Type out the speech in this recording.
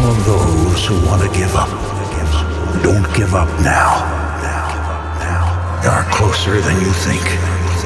all of those who want to give up. Don't give up now. You're closer than you think.